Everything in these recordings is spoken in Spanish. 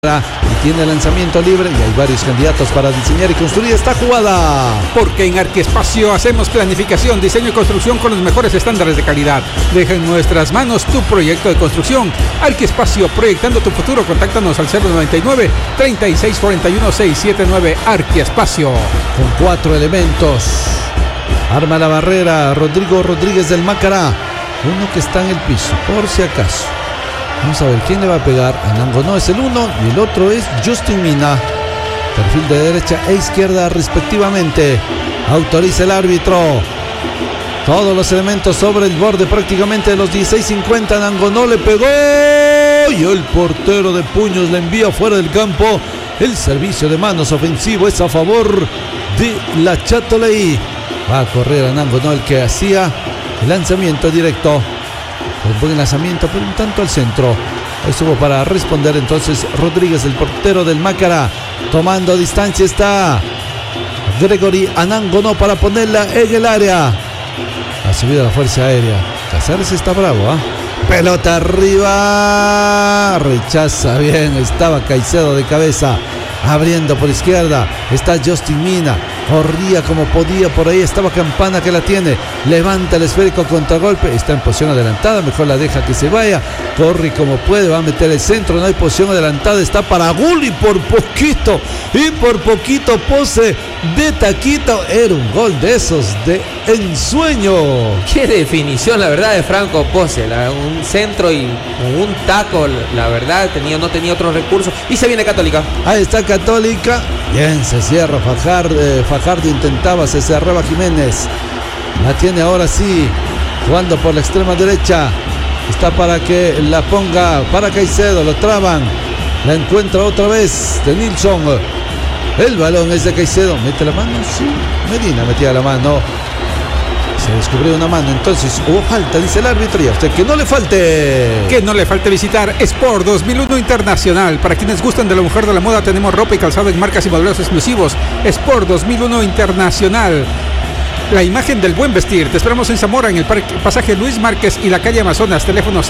Y tiene lanzamiento libre y hay varios candidatos para diseñar y construir esta jugada. Porque en Arquiespacio hacemos planificación, diseño y construcción con los mejores estándares de calidad. Deja en nuestras manos tu proyecto de construcción. Arquiespacio, proyectando tu futuro. Contáctanos al 099-3641-679. Arquiespacio. Con 4 elementos. Arma la barrera Rodrigo Rodríguez del Macará. Uno que está en el piso, por si acaso. Vamos a ver quién le va a pegar. Anangonó es el uno y el otro es Justin Mina. Perfil de derecha e izquierda respectivamente. Autoriza el árbitro. Todos los elementos sobre el borde prácticamente de los 16:50. Anangonó le pegó y el portero de puños le envía fuera del campo. El servicio de manos ofensivo es a favor de la Châtelet. Va a correr Anangonó, el que hacía el lanzamiento directo. Un buen lanzamiento, pero un tanto al centro. Estuvo para responder entonces Rodríguez, el portero del Macará. Tomando distancia está Gregory Anangonó para ponerla en el área. Ha subido la fuerza aérea. Casares está bravo, ¿eh? Pelota arriba. Rechaza bien. Estaba Caicedo de cabeza. Abriendo por izquierda está Justin Mina. Corría como podía, por ahí estaba Campana que la tiene. Levanta el esférico, contragolpe. Está en posición adelantada, mejor la deja que se vaya. Corre como puede, va a meter el centro. No hay posición adelantada, está para Gul y por poquito pose de taquito. Era un gol de esos de ensueño. Qué definición, la verdad, de Franco Pose. Un centro y un taco, la verdad, no tenía otros recursos. Y se viene Católica. Ahí está Católica. Bien, se cierra Fajardo intentaba, se cerraba Jiménez. La tiene ahora sí, jugando por la extrema derecha. Está para que la ponga para Caicedo, lo traban. La encuentra otra vez de Nilsson. El balón es de Caicedo. ¿Mete la mano? Sí, Medina metía la mano. Se descubrió una mano, entonces hubo falta, dice el árbitro. Y a usted que no le falte. Que no le falte visitar Sport 2001 Internacional. Para quienes gustan de la mujer de la moda, tenemos ropa y calzado en marcas y modelos exclusivos. Sport 2001 Internacional. La imagen del buen vestir. Te esperamos en Zamora, en el pasaje Luis Márquez y la calle Amazonas. Teléfono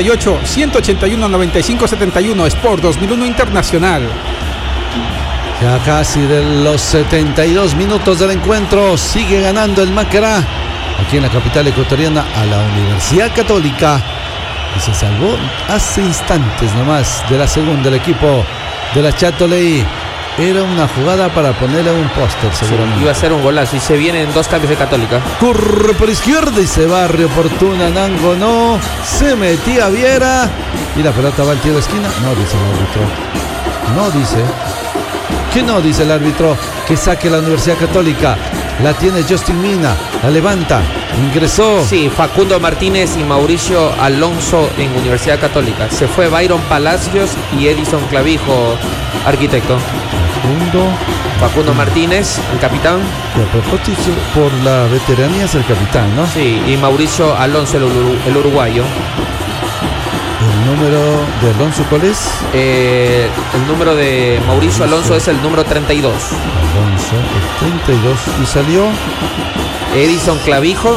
098-181-9571. Sport 2001 Internacional. Ya casi de los 72 minutos del encuentro. Sigue ganando el Macará aquí en la capital ecuatoriana a la Universidad Católica. Y se salvó hace instantes nomás de la segunda el equipo de la Châtelet. Era una jugada para ponerle un póster seguramente. Sí, iba a ser un golazo y se vienen 2 cambios de Católica. Corre por izquierda y se barre oportuna Anangonó. Se metía Viera y la pelota va al tiro de esquina. No dice el árbitro. No dice. ¿Qué no dice el árbitro? Que saque la Universidad Católica. La tiene Justin Mina. La levanta. Ingresó. Sí, Facundo Martínez y Mauricio Alonso en Universidad Católica. Se fue Byron Palacios y Edison Clavijo, arquitecto. Facundo Martínez, el capitán. Por la veteranía es el capitán, ¿no? Sí, y Mauricio Alonso, el uruguayo. ¿El número de Alonso cuál es? El número de Mauricio Alonso es el número 32. Alonso, el 32. ¿Y salió? Edison Clavijo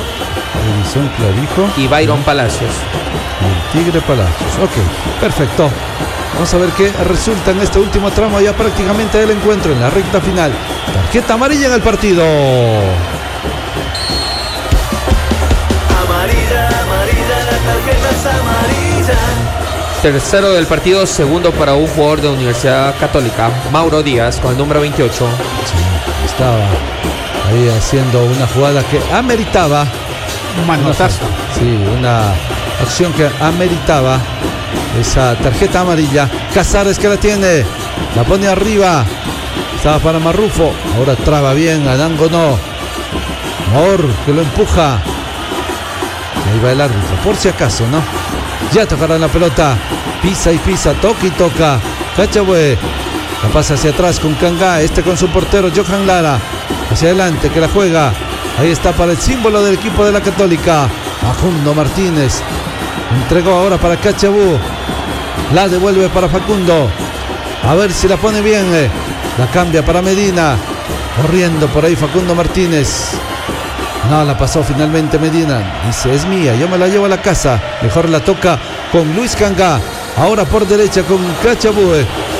y Byron Palacios. El Tigre Palacios. Ok, perfecto. Vamos a ver qué resulta en este último tramo ya prácticamente del encuentro, en la recta final. Tarjeta amarilla en el partido. Amarilla, la tarjeta es amarilla. Tercero del partido, segundo para un jugador de Universidad Católica, Mauro Díaz, con el número 28. Sí, estaba ahí haciendo una jugada que ameritaba un manotazo. Sí, una acción que ameritaba esa tarjeta amarilla. Casares que la tiene, la pone arriba. Estaba para Marrufo, ahora traba bien Anangonó. Mor que lo empuja. Ahí va el árbitro, por si acaso, ¿no? Ya tocará la pelota. Pisa y pisa, toca y toca. Cachabue. La pasa hacia atrás con Cangá. Con su portero Johan Lara. Hacia adelante que la juega. Ahí está para el símbolo del equipo de la Católica. Facundo Martínez. Entregó ahora para Cachabú. La devuelve para Facundo. A ver si la pone bien. La cambia para Medina. Corriendo por ahí Facundo Martínez. No, la pasó finalmente Medina. Dice, es mía, yo me la llevo a la casa. Mejor la toca con Luis Cangá. Ahora por derecha con Cachabue.